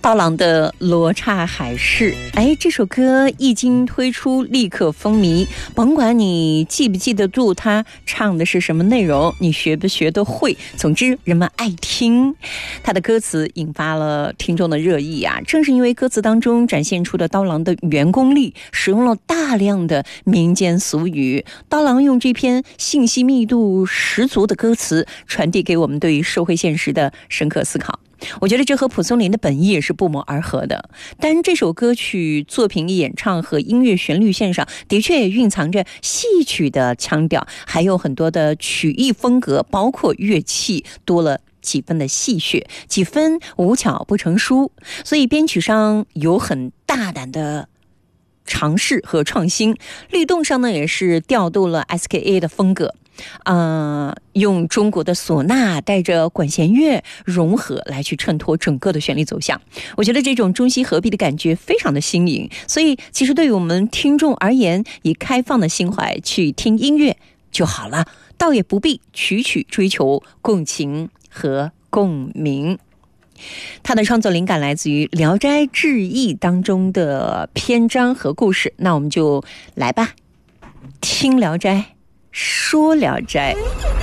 刀郎的罗刹海市，这首歌一经推出立刻风靡，甭管你记不记得住他唱的是什么内容，你学不学得会，总之人们爱听。他的歌词引发了听众的热议啊，正是因为歌词当中展现出的刀郎的原功力，使用了大量的民间俗语，刀郎用这篇信息密度十足的歌词传递给我们对于社会现实的深刻思考。我觉得这和蒲松龄的本意也是不谋而合的，但这首歌曲作品演唱和音乐旋律线上的确也蕴藏着戏曲的腔调，还有很多的曲艺风格，包括乐器多了几分的戏谑，几分无巧不成书，所以编曲上有很大胆的尝试和创新，律动上呢也是调度了 SKA 的风格，用中国的唢呐带着管弦乐融合来去衬托整个的旋律走向。我觉得这种中西合璧的感觉非常的新颖，所以其实对于我们听众而言，以开放的心怀去听音乐就好了，倒也不必曲曲追求共情和共鸣。他的创作灵感来自于《聊斋志异》当中的篇章和故事，那我们就来吧，听聊斋说聊斋。